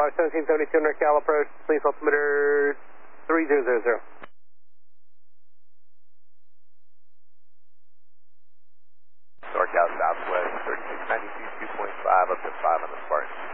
Tower 1772 NorCal approach, please altimeter 3000. NorCal Southwest, 3692, 2.5 up to 5 on the Spartan.